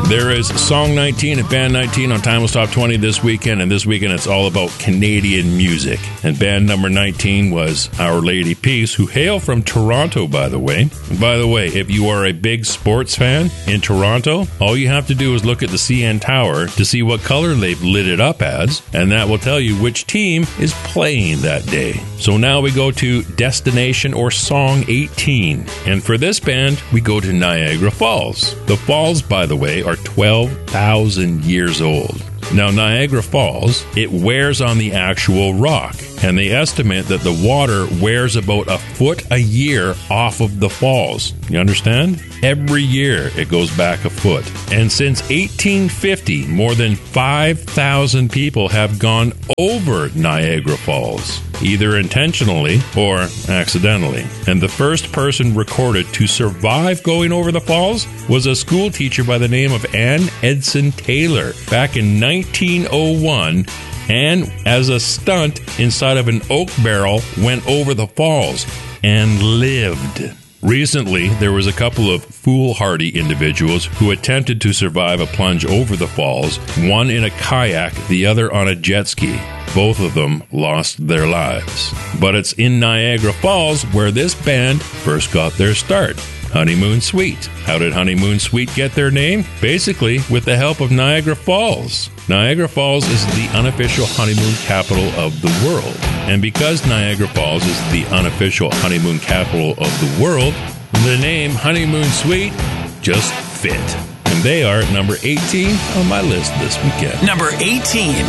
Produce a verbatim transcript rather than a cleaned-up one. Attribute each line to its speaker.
Speaker 1: There is Song nineteen and Band nineteen on Timeless Top twenty this weekend, and this weekend it's all about Canadian music. And band number nineteen was Our Lady Peace, who hail from Toronto, by the way. And by the way, if you are a big sports fan in Toronto, all you have to do is look at the C N Tower to see what color they've lit it up as, and that will tell you which team is playing that day. So now we go to Destination or Song eighteen, and for this band, we go to Niagara Falls. The falls, by the way, are twelve thousand years old. Now, Niagara Falls, it wears on the actual rock, and they estimate that the water wears about a foot a year off of the falls. You understand? Every year it goes back a foot. And since eighteen fifty, more than five thousand people have gone over Niagara Falls, either intentionally or accidentally. And the first person recorded to survive going over the falls was a school teacher by the name of Ann Edson Taylor back in nineteen oh one. And as a stunt inside of an oak barrel, went over the falls and lived. Recently, there was a couple of foolhardy individuals who attempted to survive a plunge over the falls, one in a kayak, the other on a jet ski. Both of them lost their lives. But it's in Niagara Falls where this band first got their start. Honeymoon Suite. How did Honeymoon Suite get their name? Basically, with the help of Niagara Falls. Niagara Falls is the unofficial honeymoon capital of the world. And because Niagara Falls is the unofficial honeymoon capital of the world, the name Honeymoon Suite just fit. And they are at number eighteen on my list this weekend.
Speaker 2: Number eighteen.